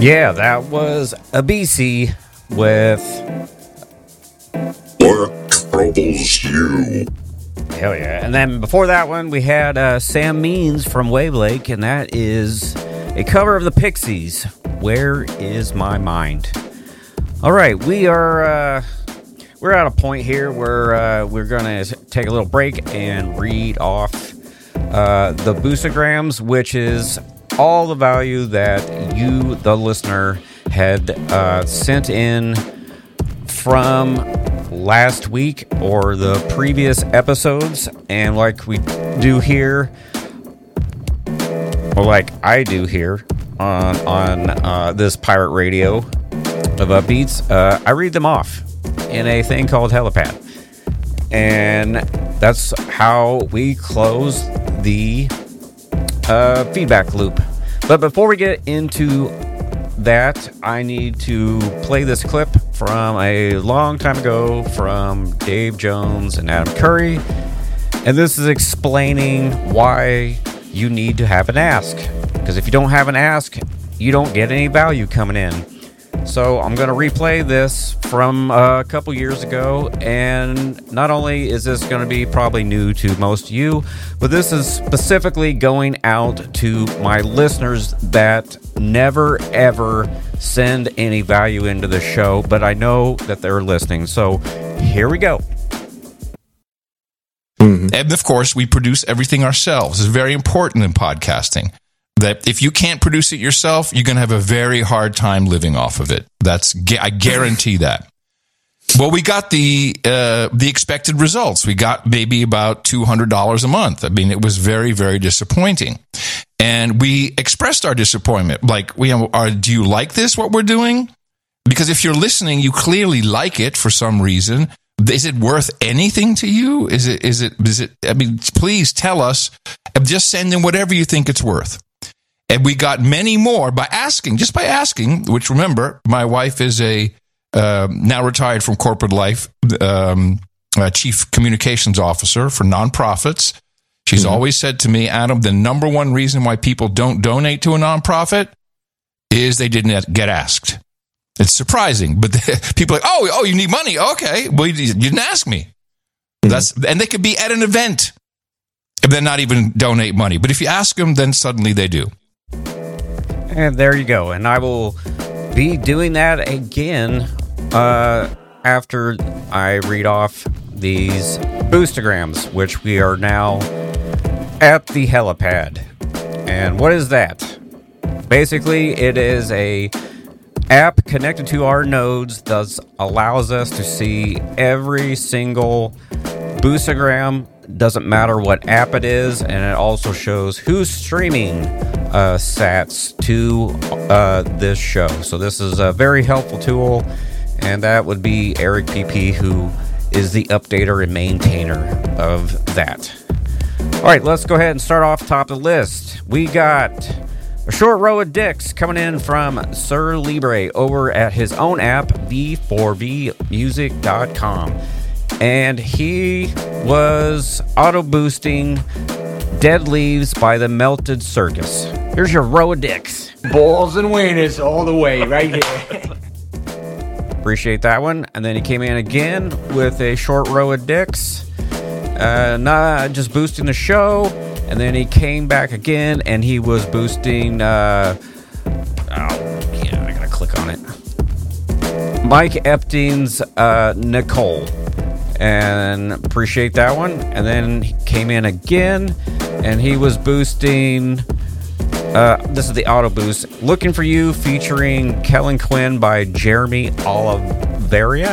Yeah, that was Abisi with What Troubles You. Hell yeah. And then before that one, we had Sam Means from Wavelake, and that is a cover of the Pixies, Where Is My Mind? All right, we're at a point here where we're going to take a little break and read off the Boostagrams, which is all the value that you, the listener, had sent in from last week or the previous episodes. And like we do here, or like I do here on this pirate radio of Upbeats, I read them off in a thing called Helipad. And that's how we close the feedback loop. But before we get into that, I need to play this clip from a long time ago from Dave Jones and Adam Curry. And this is explaining why you need to have an ask. Because if you don't have an ask, you don't get any value coming in. So I'm going to replay this from a couple years ago, and not only is this going to be probably new to most of you, but this is specifically going out to my listeners that never ever send any value into the show, but I know that they're listening. So here we go. And of course, we produce everything ourselves. It's very important in podcasting that if you can't produce it yourself, you're going to have a very hard time living off of it. I guarantee that. Well, we got the expected results. We got maybe about $200 a month. I mean, it was very, very disappointing. And we expressed our disappointment. Like, do you like this, what we're doing? Because if you're listening, you clearly like it for some reason. Is it worth anything to you? Is it, I mean, please tell us. Just send in whatever you think it's worth. And we got many more by asking, which remember, my wife is now retired from corporate life, chief communications officer for nonprofits. She's always said to me, Adam, the number one reason why people don't donate to a nonprofit is they didn't get asked. It's surprising, but people are like, oh, you need money. Okay. Well, you didn't ask me. And they could be at an event and then not even donate money. But if you ask them, then suddenly they do. And there you go. And I will be doing that again after I read off these Boostagrams, which we are now at the Helipad. And what is that? Basically, it is a app connected to our nodes that allows us to see every single Boostagram. Doesn't matter what app it is, and it also shows who's streaming sats to this show. So this is a very helpful tool, and that would be Eric PP, who is the updater and maintainer of that. All right, let's go ahead and start off top of the list. We got a short row of dicks coming in from Sir Libre over at his own app, v4vmusic.com. And he was auto-boosting Dead Leaves by the Melted Circus. Here's your row of dicks. Balls and wieners all the way, right here. Appreciate that one. And then he came in again with a short row of dicks. Not just boosting the show. And then he came back again and he was boosting... I gotta click on it. Mike Epstein's Nicole. And appreciate that one. And then he came in again and he was boosting this is the auto boost, Looking for You, featuring Kellen Quinn by Jeremy Oliveria.